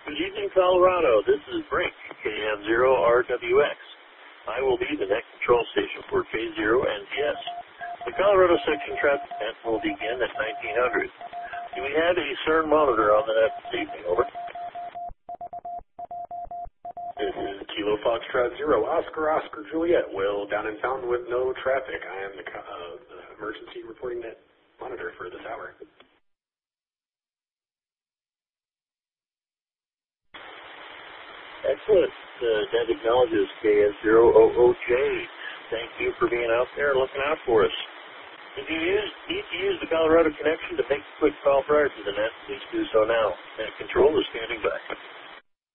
Good evening, Colorado. This is Brink, KM0RWX. I will be the next control station for K0 NTS. The Colorado section traffic event will begin at 1900. Do we have a CERN monitor on the net this evening? Over. This is Kilo Foxtrot 0, Oscar Juliet. Well, down and found with no traffic. I am the emergency reporting net monitor for this hour. Excellent. That acknowledges KS000J. Thank you for being out there and looking out for us. If you need to use the Colorado connection to make a quick call prior to the net, please do so now. Net control is standing by.